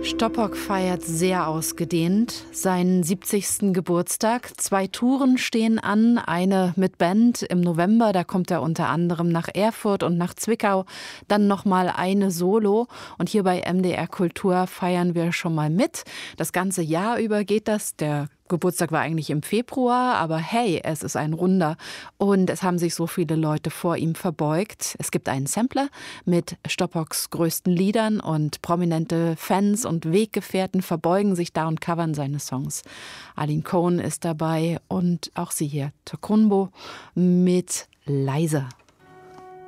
Stoppock feiert sehr ausgedehnt seinen 70. Geburtstag. 2 Touren stehen an, eine mit Band im November, da kommt er unter anderem nach Erfurt und nach Zwickau, dann nochmal eine Solo. Und hier bei MDR Kultur feiern wir schon mal mit. Das ganze Jahr über geht das. Der Geburtstag war eigentlich im Februar, aber hey, es ist ein Runder und es haben sich so viele Leute vor ihm verbeugt. Es gibt einen Sampler mit Stoppocks größten Liedern und prominente Fans und Weggefährten verbeugen sich da und covern seine Songs. Aline Cohen ist dabei und auch sie hier, Tokunbo mit Leise.